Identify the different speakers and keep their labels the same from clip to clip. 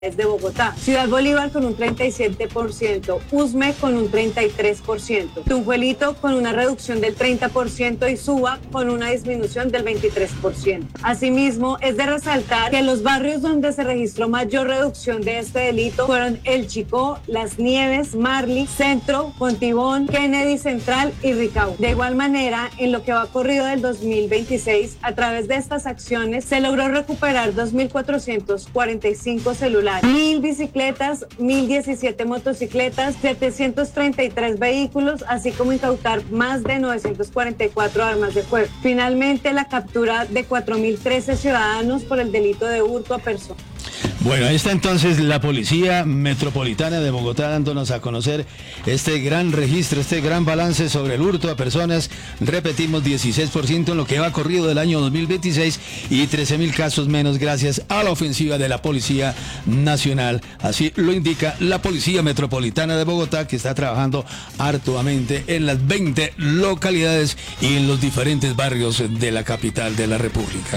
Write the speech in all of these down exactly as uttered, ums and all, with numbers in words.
Speaker 1: de Bogotá, Ciudad Bolívar con un treinta y siete por ciento, Usme con un treinta y tres por ciento, Tunjuelito con una reducción del treinta por ciento y Suba con una disminución del veintitrés por ciento. Asimismo, es de resaltar que los barrios donde se registró mayor reducción de este delito fueron El Chicó, Las Nieves, Marly, Centro, Fontibón, Kennedy Central y Ricau. De igual manera, en lo que va corrido del dos mil veintiséis, a través de estas acciones se logró recuperar dos mil cuatrocientos cuarenta y cinco celulares, mil bicicletas, mil diecisiete motocicletas, setecientos treinta y tres vehículos, así como incautar más de novecientos cuarenta y cuatro armas de fuego. Finalmente, la captura de cuatro mil trece ciudadanos por el delito de hurto a personas.
Speaker 2: Bueno, ahí está entonces la Policía Metropolitana de Bogotá dándonos a conocer este gran registro, este gran balance sobre el hurto a personas. Repetimos, dieciséis por ciento en lo que va corrido del año dos mil veintiséis y trece mil casos menos gracias a la ofensiva de la Policía Nacional. Así lo indica la Policía Metropolitana de Bogotá, que está trabajando arduamente en las veinte localidades y en los diferentes barrios de la capital de la República.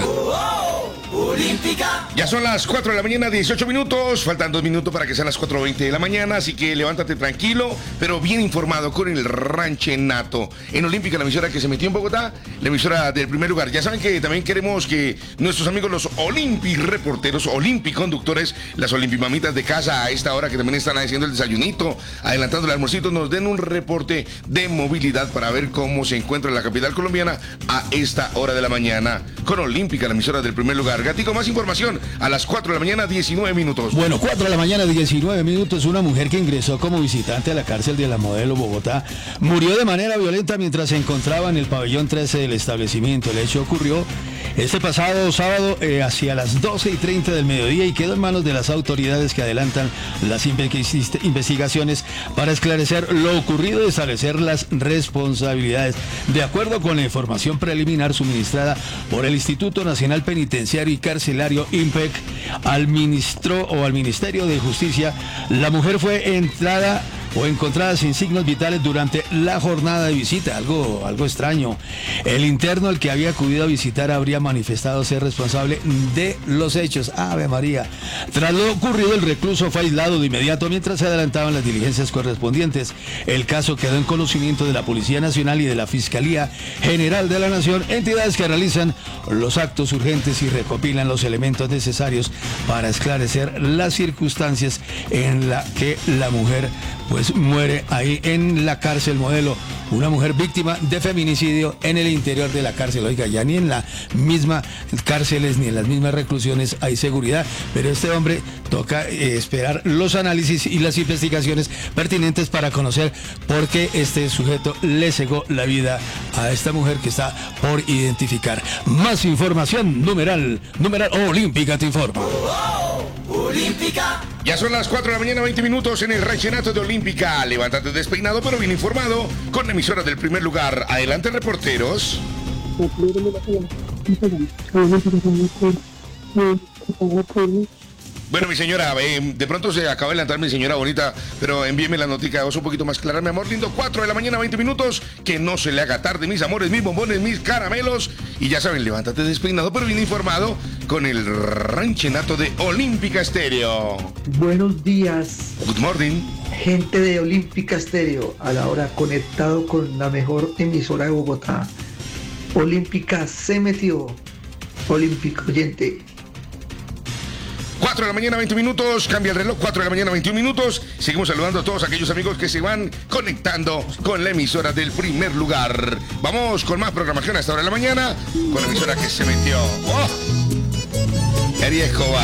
Speaker 3: Olímpica. Ya son las cuatro de la mañana, dieciocho minutos. Faltan dos minutos para que sean las cuatro veinte de la mañana. Así que levántate tranquilo, pero bien informado con el Ranchenato. En Olímpica, la emisora que se metió en Bogotá, la emisora del primer lugar. Ya saben que también queremos que nuestros amigos, los Olympi reporteros, Olympi conductores, las Olympi mamitas de casa a esta hora que también están haciendo el desayunito, adelantando el almuercito, nos den un reporte de movilidad para ver cómo se encuentra la capital colombiana a esta hora de la mañana. Con Olímpica, la emisora del primer lugar. Gatico, más información a las cuatro de la mañana, diecinueve minutos.
Speaker 2: Bueno, cuatro de la mañana, diecinueve minutos. Una mujer que ingresó como visitante a la cárcel de La Modelo, Bogotá, murió de manera violenta mientras se encontraba en el pabellón trece del establecimiento. El hecho ocurrió este pasado sábado eh, hacia las doce y treinta del mediodía y quedó en manos de las autoridades que adelantan las investigaciones para esclarecer lo ocurrido y establecer las responsabilidades. De acuerdo con la información preliminar suministrada por el Instituto Nacional Penitenciario y Carcelario INPEC al ministro o al Ministerio de Justicia, la mujer fue entrada o encontrada sin signos vitales durante la jornada de visita, algo, algo extraño. El interno al que había acudido a visitar habría manifestado ser responsable de los hechos. Ave María. Tras lo ocurrido, el recluso fue aislado de inmediato mientras se adelantaban las diligencias correspondientes. El caso quedó en conocimiento de la Policía Nacional y de la Fiscalía General de la Nación, entidades que realizan los actos urgentes y recopilan los elementos necesarios para esclarecer las circunstancias en las que la mujer pues muere ahí en la cárcel Modelo. Una mujer víctima de feminicidio en el interior de la cárcel. Oiga, ya ni en las mismas cárceles ni en las mismas reclusiones hay seguridad, pero este hombre toca eh, esperar los análisis y las investigaciones pertinentes para conocer por qué este sujeto le cegó la vida a esta mujer que está por identificar. Más información, numeral, numeral Olímpica te informa.
Speaker 3: Olímpica. Ya son las cuatro de la mañana, veinte minutos en el Ranchenato de Olímpica. Levántate despeinado pero bien informado con la emisora del primer lugar. Adelante, reporteros. Bueno, mi señora, eh, de pronto se acaba de levantar mi señora bonita, pero envíeme la notica un poquito más clara, mi amor lindo. Cuatro de la mañana, veinte minutos. Que no se le haga tarde, mis amores, mis bombones, mis caramelos. Y ya saben, levántate despeinado pero bien informado con el Ranchenato de Olímpica Estéreo.
Speaker 4: Buenos días.
Speaker 3: Good morning.
Speaker 4: Gente de Olímpica Estéreo, a la hora conectado con la mejor emisora de Bogotá. Olímpica se metió. Olímpica oyente.
Speaker 3: cuatro de la mañana, veinte minutos, cambia el reloj, cuatro de la mañana, veintiún minutos. Seguimos saludando a todos aquellos amigos que se van conectando con la emisora del primer lugar. Vamos con más programación a esta hora de la mañana, con la emisora que se metió. ¡Oh! Eri Escobar.